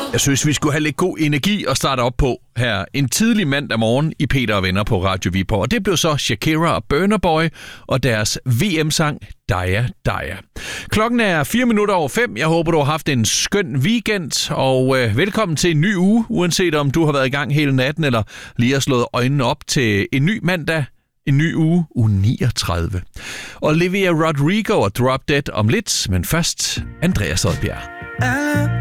Jeg synes, vi skulle have lidt god energi at starte op på her en tidlig mandag morgen i Peter og Venner på Radio Viborg. Og det blev så Shakira og Burna Boy og deres VM-sang Daya Daya. Klokken er 5:04. Jeg håber, du har haft en skøn weekend, og velkommen til en ny uge, uanset om du har været i gang hele natten eller lige har slået øjnene op til en ny mandag. En ny uge 39. Olivia Rodrigo og Drop Dead om lidt, men først Andreas Odbjerg.